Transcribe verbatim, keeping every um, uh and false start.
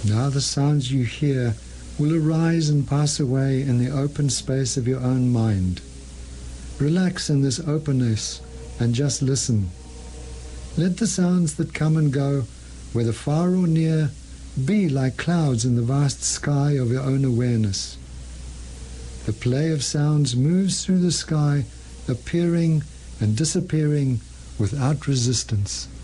Now the sounds you hear will arise and pass away in the open space of your own mind. Relax in this openness and just listen. Let the sounds that come and go, whether far or near, be like clouds in the vast sky of your own awareness. The play of sounds moves through the sky, appearing and disappearing without resistance.